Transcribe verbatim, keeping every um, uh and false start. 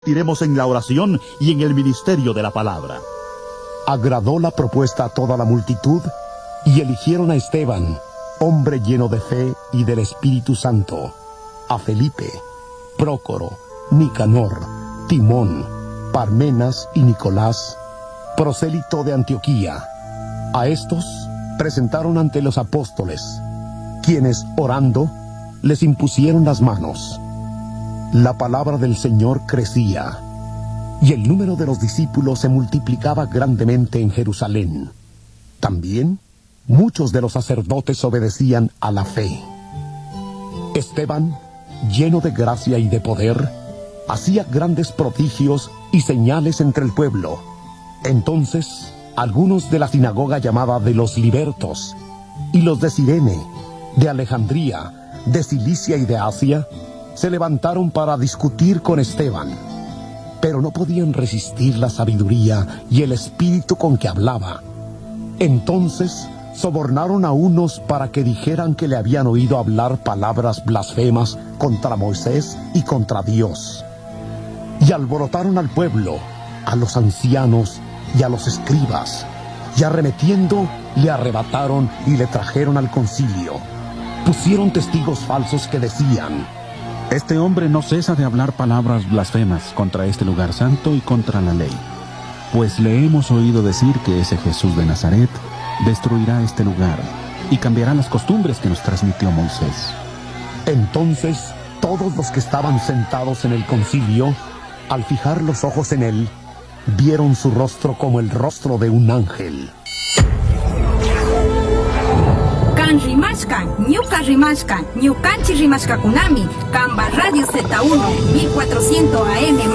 Iremos en la oración y en el ministerio de la palabra. Agradó la propuesta a toda la multitud y eligieron a Esteban, hombre lleno de fe y del Espíritu Santo, a Felipe, Prócoro, Nicanor, Timón, Parmenas y Nicolás, prosélito de Antioquía. A estos presentaron ante los apóstoles, quienes, orando, les impusieron las manos. La palabra del Señor crecía, y el número de los discípulos se multiplicaba grandemente en Jerusalén. También muchos de los sacerdotes obedecían a la fe. Esteban, lleno de gracia y de poder, hacía grandes prodigios y señales entre el pueblo. Entonces, algunos de la sinagoga llamada de los Libertos, y los de Cirene, de Alejandría, de Cilicia y de Asia, se levantaron para discutir con Esteban, pero no podían resistir la sabiduría y el espíritu con que hablaba. Entonces sobornaron a unos para que dijeran que le habían oído hablar palabras blasfemas contra Moisés y contra Dios. Y alborotaron al pueblo, a los ancianos y a los escribas, y arremetiendo le arrebataron y le trajeron al concilio. Pusieron testigos falsos que decían: Este hombre no cesa de hablar palabras blasfemas contra este lugar santo y contra la ley. Pues le hemos oído decir que ese Jesús de Nazaret destruirá este lugar y cambiará las costumbres que nos transmitió Moisés. Entonces todos los que estaban sentados en el concilio, al fijar los ojos en él, vieron su rostro como el rostro de un ángel. Kan rimashka, ñuka rimashka, ñukanchi rimashkakunami, Kamba Radio Z uno, mil cuatrocientos A M.